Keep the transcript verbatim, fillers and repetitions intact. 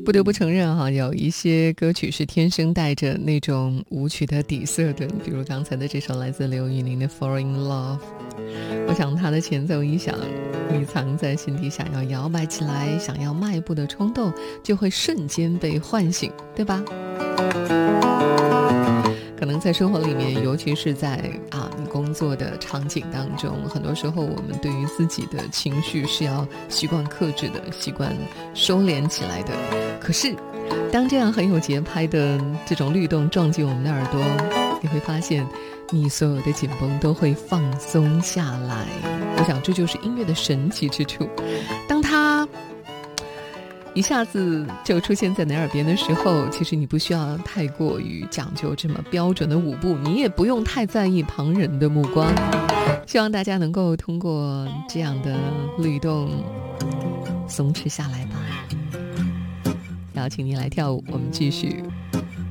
不得不承认哈，有一些歌曲是天生带着那种舞曲的底色的，比如刚才的这首来自刘宇宁的《Fall in Love》，我想它的前奏一响，你藏在心底想要摇摆起来想要迈步的冲动就会瞬间被唤醒，对吧？可能在生活里面，尤其是在啊你工作的场景当中，很多时候我们对于自己的情绪是要习惯克制的，习惯收敛起来的。可是当这样很有节拍的这种律动撞进我们的耳朵，你会发现你所有的紧绷都会放松下来。我想这就是音乐的神奇之处，当它一下子就出现在你耳边的时候，其实你不需要太过于讲究这么标准的舞步，你也不用太在意旁人的目光。希望大家能够通过这样的律动松弛下来吧。邀请你来跳舞，我们继续。